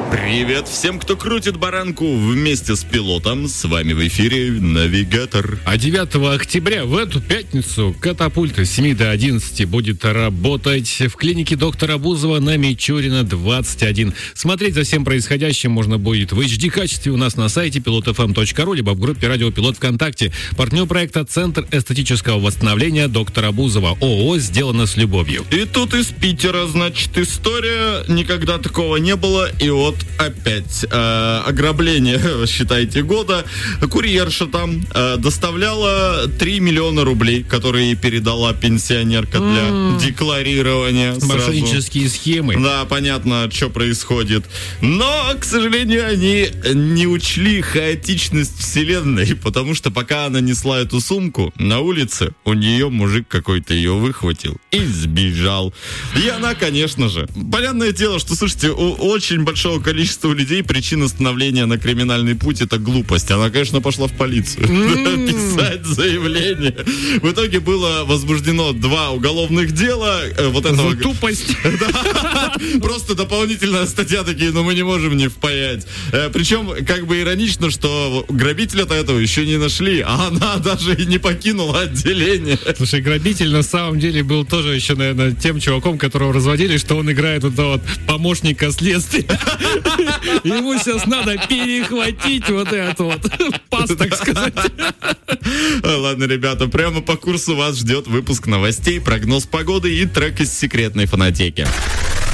Привет всем, кто крутит баранку вместе с пилотом. С вами в эфире Навигатор. А 9 октября в эту пятницу катапульта с 7 до 11 будет работать в клинике доктора Бузова на Мичурина 21. Смотреть за всем происходящим можно будет в HD-качестве у нас на сайте pilotfm.ru, либо в группе «Радио Пилот» ВКонтакте. Партнер проекта «Центр эстетического восстановления доктора Бузова». ООО «Сделано с любовью». И тут из Питера, значит, история. Никогда такого не было. И вот опять ограбление, считайте, года. Курьерша там доставляла 3 миллиона рублей, которые передала пенсионерка для декларирования. Мошеннические схемы. Да, понятно, что происходит. Но, к сожалению, они не учли хаотичность вселенной, потому что пока она несла эту сумку, на улице у нее мужик какой-то ее выхватил и сбежал. И она, конечно же, понятное дело, что, слушайте, у очень большого количества людей причина становления на криминальный путь — это глупость. Она, конечно, пошла в полицию писать заявление. В итоге было возбуждено 2 уголовных дела. Вот этого... За тупость. Да. Просто дополнительная статья такие, но мы не можем не впаять. Причем, как бы иронично, что грабителя-то этого еще не нашли, а она даже и не покинула отделение. Слушай, грабитель на самом деле был тоже еще, наверное, тем чуваком, которого разводили, что он играет вот этого вот помощника следствия. Ему сейчас надо перехватить вот это вот пас, так сказать. Ладно, ребята, прямо по курсу вас ждет выпуск новостей, прогноз погоды и трек из секретной фонотеки.